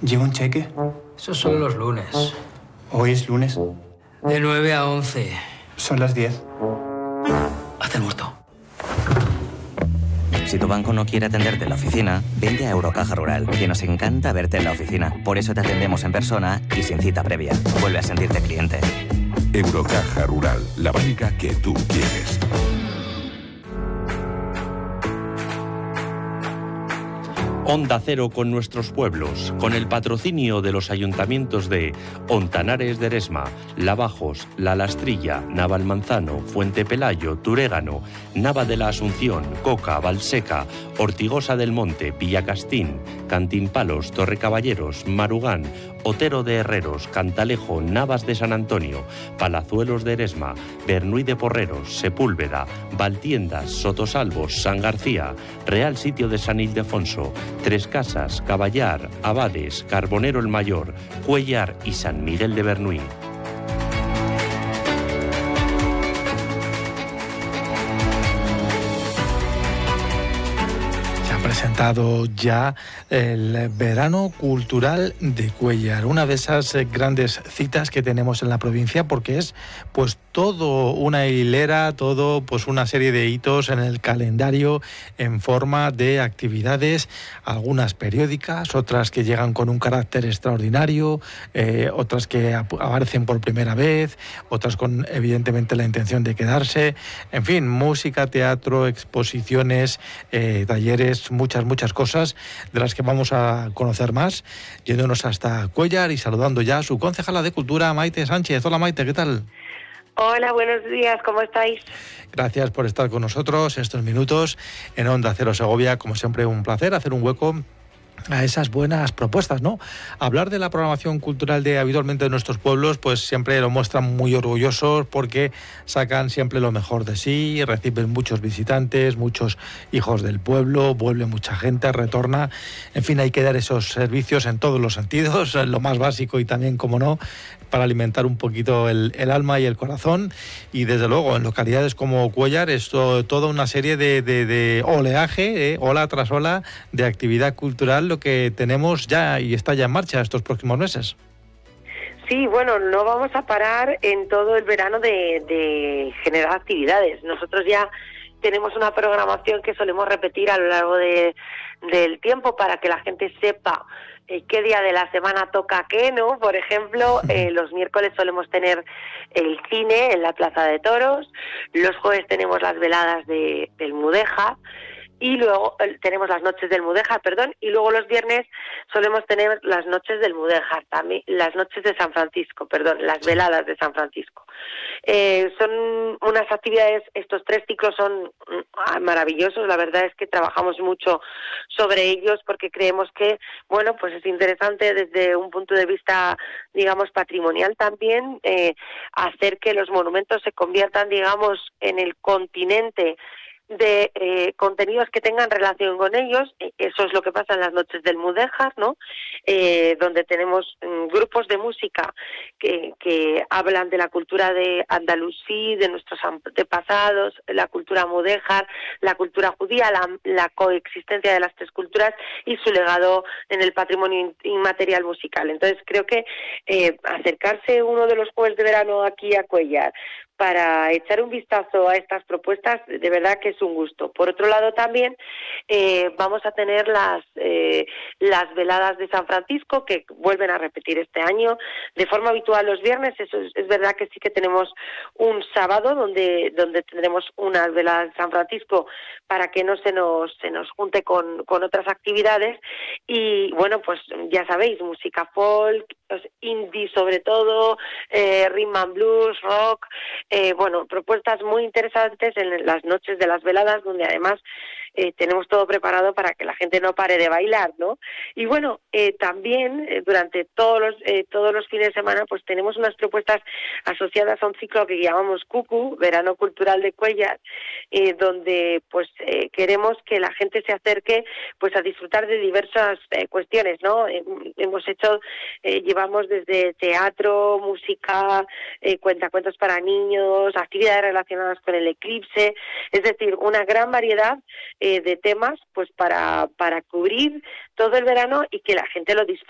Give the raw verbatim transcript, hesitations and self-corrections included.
¿Llega un cheque? Esos son los lunes. Hoy es lunes. De nueve a once. Son las diez. Haz el muerto. Si tu banco no quiere atenderte en la oficina, vente a Eurocaja Rural, que nos encanta verte en la oficina. Por eso te atendemos en persona y sin cita previa. Vuelve a sentirte cliente. Eurocaja Rural, la banca que tú quieres. Onda Cero con nuestros pueblos, con el patrocinio de los ayuntamientos de Ontanares de Eresma, Lavajos, La Lastrilla, Navalmanzano, Fuente Pelayo, Turégano, Nava de la Asunción, Coca, Valseca, Ortigosa del Monte, Villacastín, Cantimpalos, Torrecaballeros, Marugán, Otero de Herreros, Cantalejo, Navas de San Antonio, Palazuelos de Eresma, Bernuy de Porreros, Sepúlveda, Valtiendas, Sotosalvos, San García, Real Sitio de San Ildefonso, Tres Casas, Caballar, Abades, Carbonero el Mayor, Cuellar y San Miguel de Bernuy. Presentado ya el Verano Cultural de Cuéllar, una de esas grandes citas que tenemos en la provincia, porque es pues todo una hilera, todo pues una serie de hitos en el calendario en forma de actividades, algunas periódicas, otras que llegan con un carácter extraordinario, eh, otras que aparecen por primera vez, otras con evidentemente la intención de quedarse, en fin, música, teatro, exposiciones, eh, talleres, muchas, muchas cosas de las que vamos a conocer más, yéndonos hasta Cuéllar y saludando ya a su concejala de Cultura, Maite Sánchez. Hola Maite, ¿qué tal? Hola, buenos días, ¿cómo estáis? Gracias por estar con nosotros estos minutos en Onda Cero Segovia. Como siempre, un placer hacer un hueco a esas buenas propuestas, ¿no? Hablar de la programación cultural de habitualmente de nuestros pueblos, pues siempre lo muestran muy orgullosos porque sacan siempre lo mejor de sí, reciben muchos visitantes, muchos hijos del pueblo, vuelve mucha gente, retorna, en fin, hay que dar esos servicios en todos los sentidos, lo más básico y también, como no, para alimentar un poquito el, el alma y el corazón, y desde luego en localidades como Cuéllar es todo, toda una serie de, de, de oleaje, eh, ola tras ola de actividad cultural, lo que tenemos ya y está ya en marcha estos próximos meses. Sí, bueno, no vamos a parar en todo el verano de, de generar actividades. Nosotros ya tenemos una programación que solemos repetir a lo largo de, del tiempo para que la gente sepa eh, qué día de la semana toca qué, ¿no? Por ejemplo, eh, los miércoles solemos tener el cine en la Plaza de Toros, los jueves tenemos las veladas de, del Mudéjar, y luego eh, tenemos las noches del Mudéjar, perdón, y luego los viernes solemos tener las noches del Mudéjar, también las noches de San Francisco, perdón, las veladas de San Francisco. Eh, son unas actividades, estos tres ciclos son mm, maravillosos, la verdad es que trabajamos mucho sobre ellos porque creemos que, bueno, pues es interesante desde un punto de vista, digamos, patrimonial también, eh, hacer que los monumentos se conviertan, digamos, en el continente de eh, contenidos que tengan relación con ellos. Eso es lo que pasa en las noches del Mudéjar, ¿no? Eh, donde tenemos mm, grupos de música que, que hablan de la cultura de Andalusí, de nuestros antepasados, la cultura mudéjar, la cultura judía, la, la coexistencia de las tres culturas y su legado en el patrimonio inmaterial musical. Entonces creo que eh, acercarse uno de los jueves de verano aquí a Cuéllar para echar un vistazo a estas propuestas, de verdad que es un gusto. Por otro lado también eh, vamos a tener las eh, las veladas de San Francisco, que vuelven a repetir este año de forma habitual los viernes. Eso es, es verdad que sí que tenemos un sábado donde donde tendremos unas veladas de San Francisco para que no se nos se nos junte con, con otras actividades. Y bueno, pues ya sabéis, música folk, indie sobre todo, eh, rhythm and blues, rock, eh, bueno, propuestas muy interesantes en las noches de las veladas, donde además eh, tenemos todo preparado para que la gente no pare de bailar, ¿no? Y bueno, eh, también eh, durante todos los eh, todos los fines de semana pues tenemos unas propuestas asociadas a un ciclo que llamamos Cucu, Verano Cultural de Cuéllar, eh, donde pues eh, queremos que la gente se acerque pues a disfrutar de diversas eh, cuestiones, ¿no? Eh, hemos hecho, eh, llevamos desde teatro, música, eh, cuentacuentos para niños, actividades relacionadas con el eclipse, es decir, una gran variedad eh, de temas pues para, para cubrir todo el verano y que la gente lo disfrute